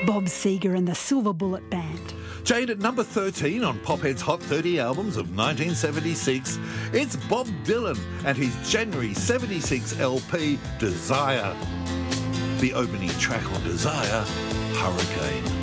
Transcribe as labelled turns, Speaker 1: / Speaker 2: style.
Speaker 1: Bob Seger and the Silver Bullet Band.
Speaker 2: Jane, at number 13 on Pophead's Hot 30 albums of 1976, it's Bob Dylan and his January 76 LP, Desire. The opening track on Desire, Hurricane.